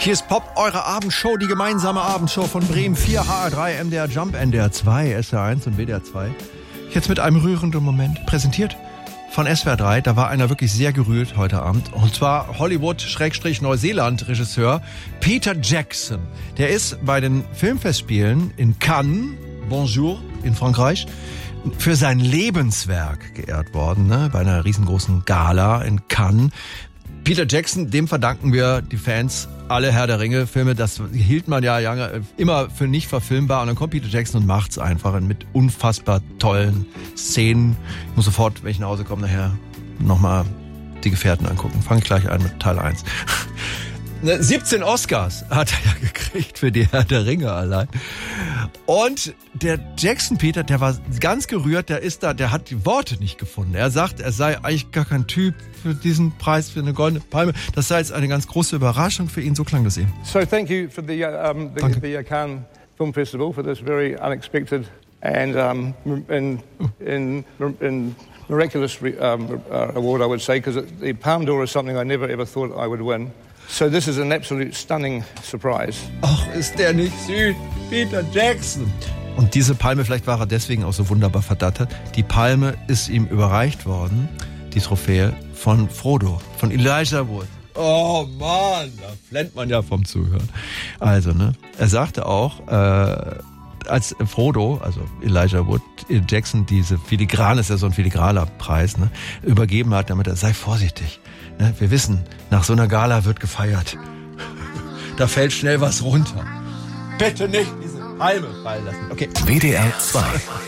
Hier ist Pop, eure Abendshow, die gemeinsame Abendshow von Bremen 4, HR3, MDR Jump, NDR 2, SR1 und WDR 2. Jetzt mit einem rührenden Moment, präsentiert von SWR 3. Da war einer wirklich sehr gerührt heute Abend. Und zwar Hollywood-Neuseeland-Regisseur Peter Jackson. Der ist bei den Filmfestspielen in Cannes, Bonjour, in Frankreich, für sein Lebenswerk geehrt worden, ne? Bei einer riesengroßen Gala in Cannes. Peter Jackson, dem verdanken wir, die Fans, alle Herr der Ringe-Filme, das hielt man ja immer für nicht verfilmbar. Und dann kommt Peter Jackson und macht's einfach mit unfassbar tollen Szenen. Ich muss sofort, wenn ich nach Hause komme, nachher nochmal die Gefährten angucken. Fange ich gleich an mit Teil 1. 17 Oscars hat er ja gekriegt für die Herr der Ringe allein. Und der Jackson Peter, der war ganz gerührt, der hat die Worte nicht gefunden. Er sagt, er sei eigentlich gar kein Typ für diesen Preis, für eine goldene Palme. Das sei jetzt eine ganz große Überraschung für ihn, so klang das eben. So thank you for the Cannes Film Festival for this very unexpected and miraculous award, I would say, because the Palme d'Or is something I never ever thought I would win. So this is an absolute stunning surprise. Ach, ist der nicht süß? Peter Jackson. Und diese Palme, vielleicht war er deswegen auch so wunderbar verdattert, die Palme ist ihm überreicht worden, die Trophäe, von Frodo, von Elijah Wood. Oh Mann, da flennt man ja vom Zuhören. Also, ne, er sagte auch, als Frodo, also Elijah Wood, Jackson diese Filigrane, ist ja so ein filigraner Preis, ne, übergeben hat, damit er, sei vorsichtig. Ne, wir wissen, nach so einer Gala wird gefeiert. Da fällt schnell was runter. Bitte nicht diese Palme fallen lassen. Okay. WDR 2